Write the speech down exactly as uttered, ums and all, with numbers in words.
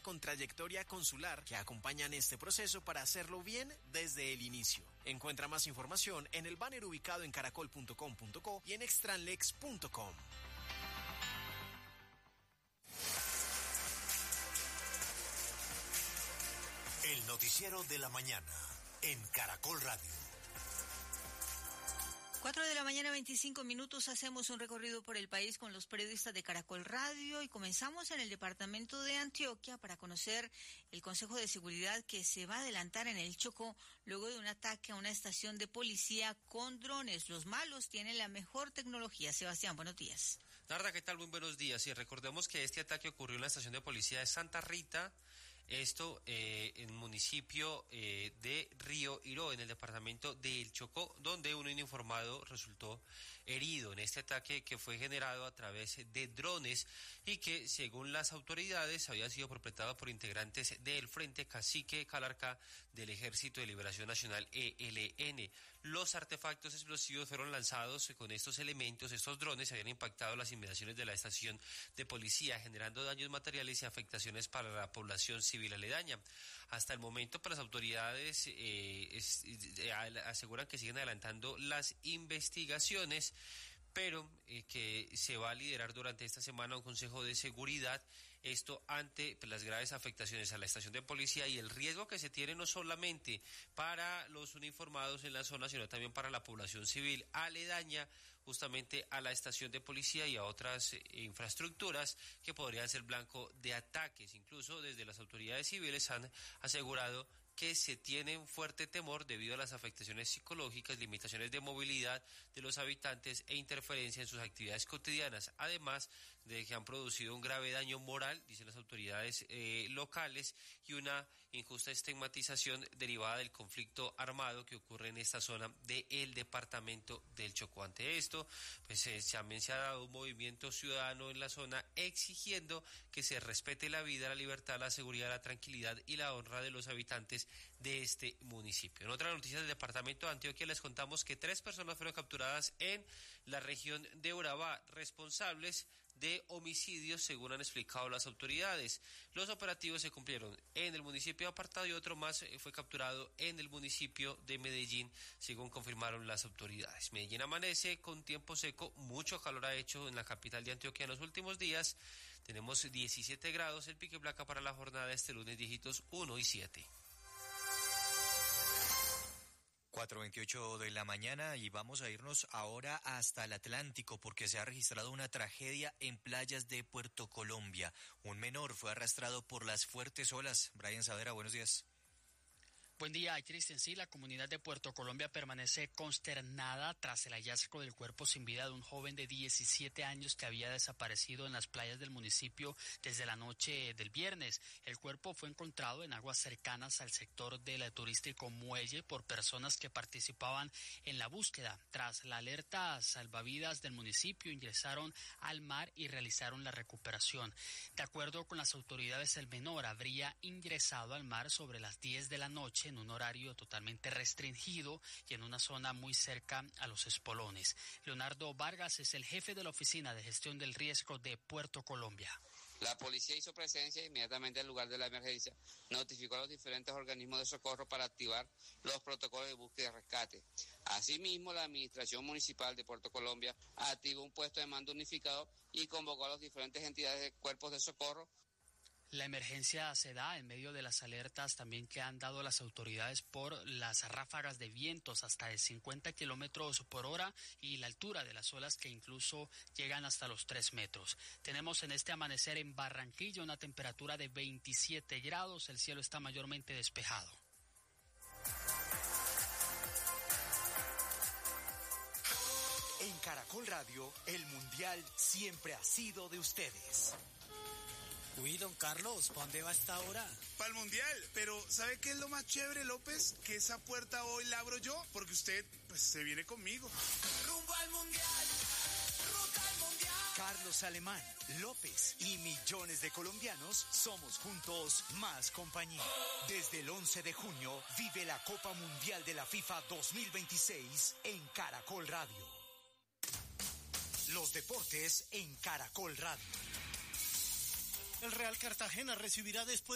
con trayectoria consular que acompañan este proceso para hacerlo bien desde el inicio. Encuentra más información en el banner ubicado en caracol punto com punto co y en extranlex punto com. El noticiero de la mañana en Caracol Radio. Cuatro de la mañana, veinticinco minutos, hacemos un recorrido por el país con los periodistas de Caracol Radio y comenzamos en el departamento de Antioquia para conocer el Consejo de Seguridad que se va a adelantar en el Chocó luego de un ataque a una estación de policía con drones. Los malos tienen la mejor tecnología. Sebastián, buenos días. Narda, ¿qué tal? Muy buenos días. Y recordemos que este ataque ocurrió en la estación de policía de Santa Rita. Esto eh, en el municipio eh, de Río Iró, en el departamento de El Chocó, donde un uniformado resultó herido en este ataque que fue generado a través de drones y que, según las autoridades, había sido perpetrado por integrantes del Frente Cacique Calarcá del Ejército de Liberación Nacional E L N. Los artefactos explosivos fueron lanzados con estos elementos. Estos drones habían impactado las inmediaciones de la estación de policía, generando daños materiales y afectaciones para la población civil civil aledaña. Hasta el momento, pues, las autoridades eh, es, eh, aseguran que siguen adelantando las investigaciones, pero eh, que se va a liderar durante esta semana un consejo de seguridad, esto ante pues, las graves afectaciones a la estación de policía y el riesgo que se tiene no solamente para los uniformados en la zona, sino también para la población civil aledaña justamente a la estación de policía y a otras eh, infraestructuras que podrían ser blanco de ataques. Incluso desde las autoridades civiles han asegurado que se tiene un fuerte temor debido a las afectaciones psicológicas, limitaciones de movilidad de los habitantes e interferencia en sus actividades cotidianas, además de que han producido un grave daño moral, dicen las autoridades eh, locales, y una injusta estigmatización derivada del conflicto armado que ocurre en esta zona del departamento del Chocó. Ante esto, pues eh, también se ha dado un movimiento ciudadano en la zona exigiendo que se respete la vida, la libertad, la seguridad, la tranquilidad y la honra de los habitantes de este municipio. En otras noticias del departamento de Antioquia les contamos que tres personas fueron capturadas en la región de Urabá, responsables de homicidios, según han explicado las autoridades. Los operativos se cumplieron en el municipio de Apartado y otro más fue capturado en el municipio de Medellín, según confirmaron las autoridades. Medellín amanece con tiempo seco, mucho calor ha hecho en la capital de Antioquia en los últimos días. Tenemos diecisiete grados, el pique placa para la jornada este lunes, dígitos uno y siete. cuatro veintiocho de la mañana y vamos a irnos ahora hasta el Atlántico porque se ha registrado una tragedia en playas de Puerto Colombia. Un menor fue arrastrado por las fuertes olas. Brian Savera, buenos días. Buen día, Cristian. Sí, la comunidad de Puerto Colombia permanece consternada tras el hallazgo del cuerpo sin vida de un joven de diecisiete años que había desaparecido en las playas del municipio desde la noche del viernes. El cuerpo fue encontrado en aguas cercanas al sector del turístico Muelle por personas que participaban en la búsqueda. Tras la alerta, salvavidas del municipio ingresaron al mar y realizaron la recuperación. De acuerdo con las autoridades, el menor habría ingresado al mar sobre las diez de la noche en un horario totalmente restringido y en una zona muy cerca a los espolones. Leonardo Vargas es el jefe de la Oficina de Gestión del Riesgo de Puerto Colombia. La policía hizo presencia inmediatamente al lugar de la emergencia, notificó a los diferentes organismos de socorro para activar los protocolos de búsqueda y rescate. Asimismo, la Administración Municipal de Puerto Colombia activó un puesto de mando unificado y convocó a las diferentes entidades de cuerpos de socorro. La emergencia se da en medio de las alertas también que han dado las autoridades por las ráfagas de vientos hasta de cincuenta kilómetros por hora y la altura de las olas que incluso llegan hasta los tres metros. Tenemos en este amanecer en Barranquilla una temperatura de veintisiete grados, el cielo está mayormente despejado. En Caracol Radio, el Mundial siempre ha sido de ustedes. Uy, don Carlos, ¿para dónde va esta hora? Para el Mundial, pero ¿sabe qué es lo más chévere, López? Que esa puerta hoy la abro yo, porque usted, pues, se viene conmigo. Rumbo al Mundial, ruta al Mundial. Carlos Alemán, López y millones de colombianos somos juntos más compañía. Desde el once de junio, vive la Copa Mundial de la FIFA dos mil veintiséis en Caracol Radio. Los deportes en Caracol Radio. El Real Cartagena recibirá después